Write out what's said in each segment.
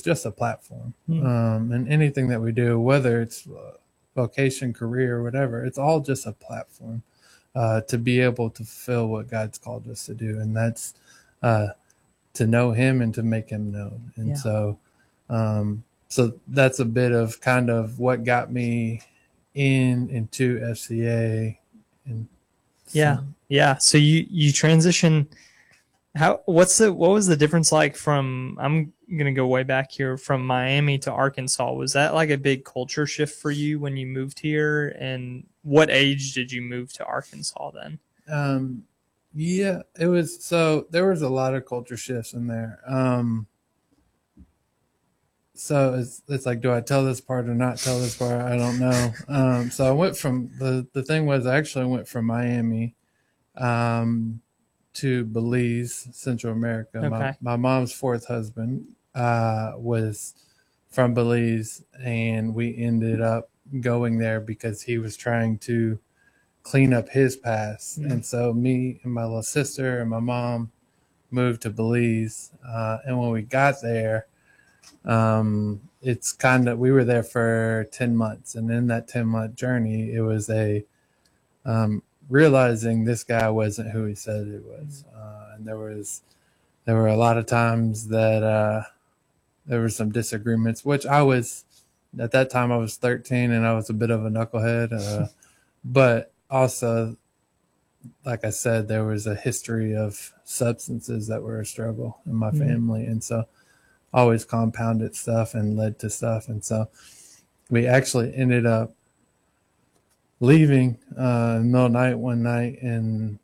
is just a platform. And anything that we do, whether it's vocation, career, whatever, it's all just a platform to be able to fulfill what God's called us to do. And that's to know him and to make him known. And so that's a bit of kind of what got me into FCA. And so you transition. What was the difference like from, I'm going to go way back here, from Miami to Arkansas? Was that like a big culture shift for you when you moved here? And what age did you move to Arkansas then? It was, so there was a lot of culture shifts in there. So it's like, do I tell this part or not tell this part? I don't know. So I went from, the thing was, I actually went from Miami, to Belize, Central America. Okay. My mom's fourth husband was from Belize, and we ended up going there because he was trying to clean up his past. And so me and my little sister and my mom moved to Belize. And when we got there, it's kind of, we were there for 10 months. And in that 10-month journey, it was realizing this guy wasn't who he said he was. And there were a lot of times that there were some disagreements, which at that time I was 13 and I was a bit of a knucklehead. But also, like I said, there was a history of substances that were a struggle in my family. And so always compounded stuff and led to stuff. And so we actually ended up leaving in the middle of the night one night, and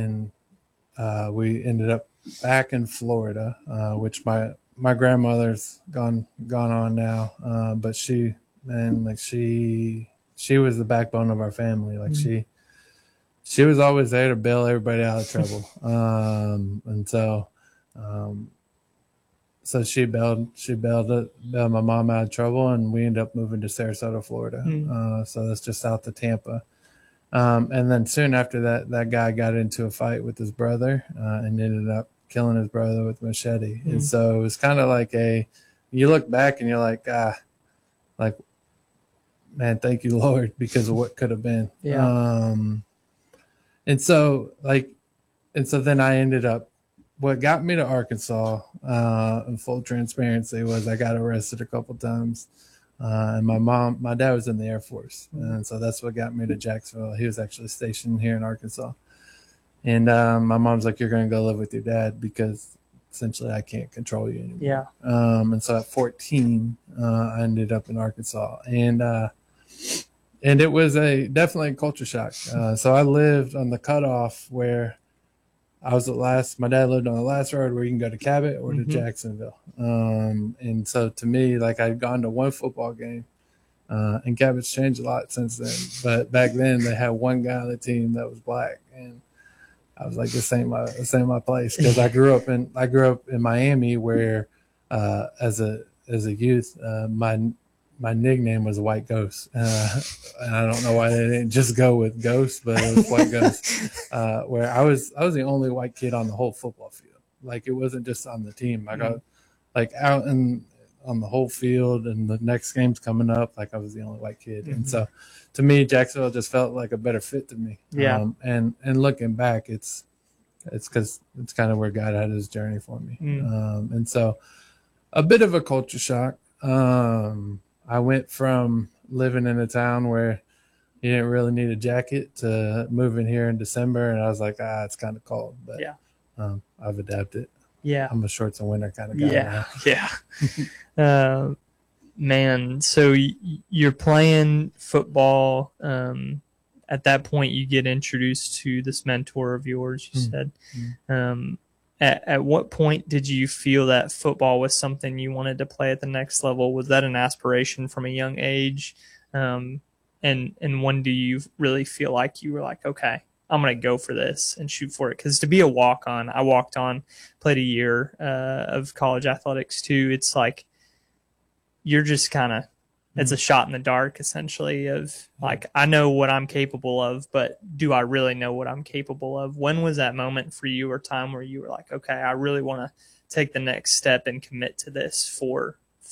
we ended up back in Florida, which my grandmother's gone on now, but she was the backbone of our family. Like she was always there to bail everybody out of trouble. And so she bailed my mom out of trouble, and we ended up moving to Sarasota, Florida. So that's just south of Tampa. And then soon after that guy got into a fight with his brother, and ended up killing his brother with a machete. And so it was kind of like you look back and you're like, man, thank you, Lord, because of what could have been. And so then I ended up, what got me to Arkansas, in full transparency, was I got arrested a couple times. And my dad was in the Air Force. And so that's what got me to Jacksonville. He was actually stationed here in Arkansas. And my mom's like, you're going to go live with your dad because essentially I can't control you anymore. And so at 14, I ended up in Arkansas. And it was definitely a culture shock. So I lived on the cutoff where I was my dad lived on the last road where you can go to Cabot or to Jacksonville. And so to me, like, I'd gone to one football game, and Cabot's changed a lot since then. But back then they had one guy on the team that was black. And I was like, this ain't my place. Cause I grew up in Miami where, as a youth, my nickname was White Ghost. And I don't know why they didn't just go with Ghost, but it was White Ghost, where I was the only white kid on the whole football field. Like, it wasn't just on the team. I got like out on the whole field, and the next game's coming up, like I was the only white kid. And so to me, Jacksonville just felt like a better fit to me. And looking back, it's because it's kind of where God had his journey for me. And so a bit of a culture shock. I went from living in a town where you didn't really need a jacket to moving here in December, and I was like, it's kind of cold, but I've adapted. I'm a shorts and winter kind of guy now. Man, so you're playing football. At that point, you get introduced to this mentor of yours, you said. At what point did you feel that football was something you wanted to play at the next level? Was that an aspiration from a young age? And when do you really feel like you were like, okay, I'm going to go for this and shoot for it? Because to be a walk-on, I walked on, played a year of college athletics too. It's like you're just kind of, it's a shot in the dark, essentially, of like, I know what I'm capable of, but do I really know what I'm capable of? When was that moment for you, or time where you were like, okay, I really want to take the next step and commit to this for